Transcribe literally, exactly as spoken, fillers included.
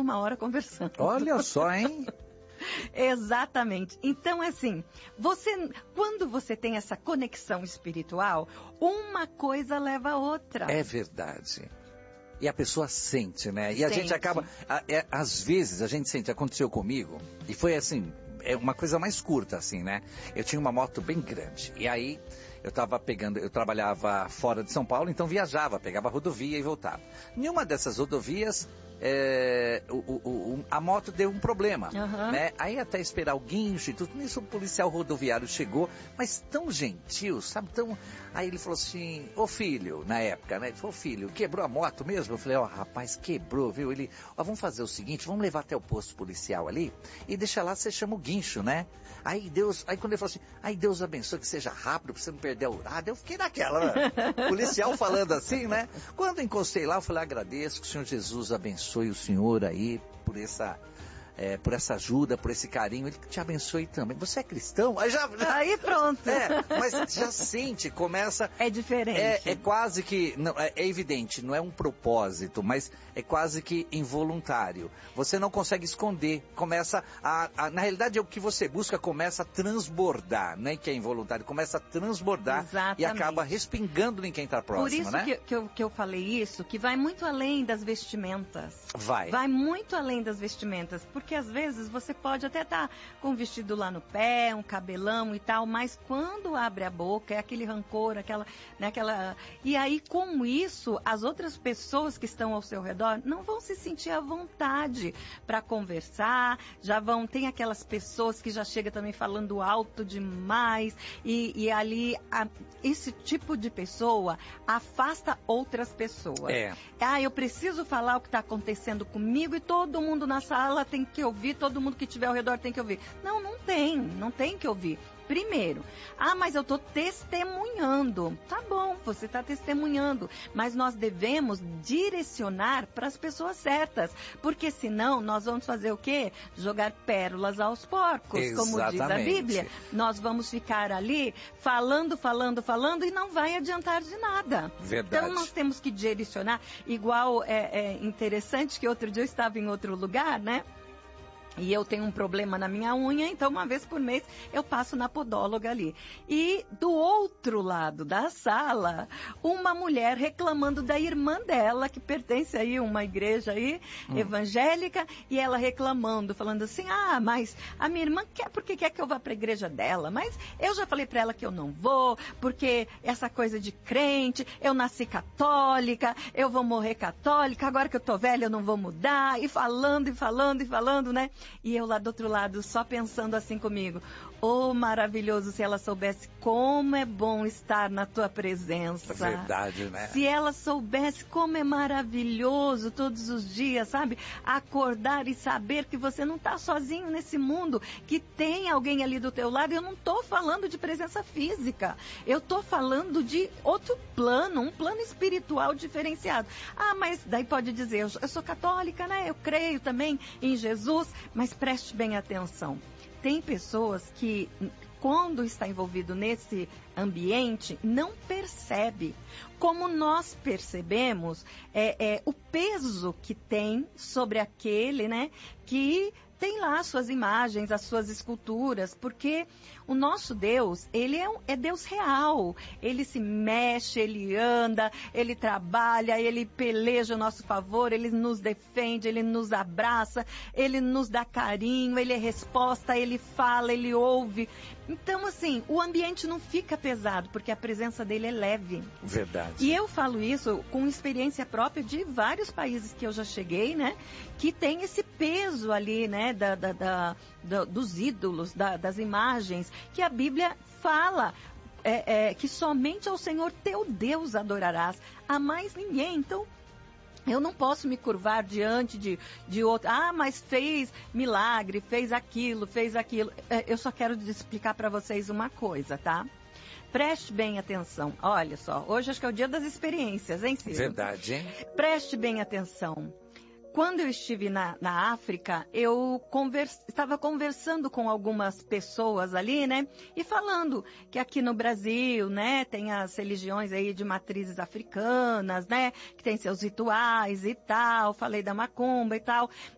uma hora conversando. Olha só, hein? Exatamente. Então, assim, você, quando você tem essa conexão espiritual, uma coisa leva a outra. É verdade. E a pessoa sente, né? E Sente. a gente acaba... A, é, às vezes a gente sente, aconteceu comigo, e foi assim, é uma coisa mais curta, assim, né? Eu tinha uma moto bem grande, e aí eu tava pegando, eu trabalhava fora de São Paulo, então viajava, pegava rodovia e voltava. Em uma dessas rodovias, é, o, o, o, a moto deu um problema, Uhum. né? Aí até esperar o guincho e tudo, nisso o policial rodoviário chegou, mas tão gentil, sabe? Tão... Aí ele falou assim, ô filho, na época, né? Ele falou, filho, quebrou a moto mesmo? Eu falei, ó, oh, rapaz, quebrou, viu? Ele, ó, vamos fazer o seguinte, vamos levar até o posto policial ali e deixa lá, você chama o guincho, né? Aí Deus, aí quando ele falou assim, aí Deus abençoe que seja rápido, pra você não perder a horário, eu fiquei naquela, né? Policial falando assim, né? Quando eu encostei lá, eu falei, agradeço que o Senhor Jesus abençoe o senhor aí por essa... É, por essa ajuda, por esse carinho, ele te abençoe também. Você é cristão? Aí, já, já, Aí pronto. É, mas já sente, começa... É diferente. É, é quase que, não, é, é evidente, não é um propósito, mas é quase que involuntário. Você não consegue esconder, começa a, a... Na realidade, é o que você busca começa a transbordar, não é que é involuntário, começa a transbordar. Exatamente. E acaba respingando em quem está próximo, Por isso né? que, que, eu, que eu falei isso, que vai muito além das vestimentas. Vai. Vai muito além das vestimentas, porque às vezes você pode até estar com um vestido lá no pé, um cabelão e tal, mas quando abre a boca é aquele rancor, aquela, né, aquela... E aí com isso, as outras pessoas que estão ao seu redor não vão se sentir à vontade para conversar, já vão, tem aquelas pessoas que já chegam também falando alto demais, e, e ali a, esse tipo de pessoa afasta outras pessoas. É. Ah, eu preciso falar o que está acontecendo comigo e todo mundo na sala tem que ouvir, todo mundo que estiver ao redor tem que ouvir. Não, não tem, não tem que ouvir. Primeiro, ah, mas eu estou testemunhando. Tá bom, você está testemunhando, mas nós devemos direcionar para as pessoas certas, porque senão nós vamos fazer o quê? Jogar pérolas aos porcos, Exatamente. Como diz a Bíblia. Nós vamos ficar ali falando, falando, falando e não vai adiantar de nada. Verdade. Então nós temos que direcionar, igual é, é interessante que outro dia eu estava em outro lugar, né? E eu tenho um problema na minha unha, então uma vez por mês eu passo na podóloga ali. E do outro lado da sala, uma mulher reclamando da irmã dela, que pertence aí a uma igreja aí, hum. evangélica, e ela reclamando, falando assim, ah, mas a minha irmã quer, porque quer que eu vá para a igreja dela, mas eu já falei para ela que eu não vou, porque essa coisa de crente, eu nasci católica, eu vou morrer católica, agora que eu tô velha eu não vou mudar, e falando, e falando, e falando, né? E eu lá do outro lado, só pensando assim comigo, oh, maravilhoso, se ela soubesse como é bom estar na tua presença. É verdade, né? Se ela soubesse como é maravilhoso todos os dias, sabe? Acordar e saber que você não está sozinho nesse mundo, que tem alguém ali do teu lado. Eu não estou falando de presença física, eu estou falando de outro plano, um plano espiritual diferenciado. Ah, mas daí pode dizer, eu, eu sou católica, né? Eu creio também em Jesus. Mas preste bem atenção, tem pessoas que, quando está envolvido nesse ambiente, não percebe. Como nós percebemos, é, é, o peso que tem sobre aquele, né, que tem lá as suas imagens, as suas esculturas, porque o nosso Deus, ele é, um, é Deus real, ele se mexe, ele anda, ele trabalha, ele peleja a nosso favor, ele nos defende, ele nos abraça, ele nos dá carinho, ele é resposta, ele fala, ele ouve. Então, assim, o ambiente não fica pesado, porque a presença dele é leve. Verdade. E eu falo isso com experiência própria de vários países que eu já cheguei, né? Que tem esse peso ali, né? Da, da, da, da, dos ídolos, da, das imagens, que a Bíblia fala é, é, que somente ao Senhor teu Deus adorarás, a mais ninguém. Então, eu não posso me curvar diante de, de outro. Ah, mas fez milagre, fez aquilo, fez aquilo. Eu só quero explicar para vocês uma coisa, tá? Preste bem atenção. Olha só, hoje acho que é o dia das experiências, hein, Ciro? Verdade, hein? Preste bem atenção. Quando eu estive na, na África, eu conversa, estava conversando com algumas pessoas ali, né? E falando que aqui no Brasil, né, tem as religiões aí de matrizes africanas, né? Que tem seus rituais e tal. Falei da macumba e tal.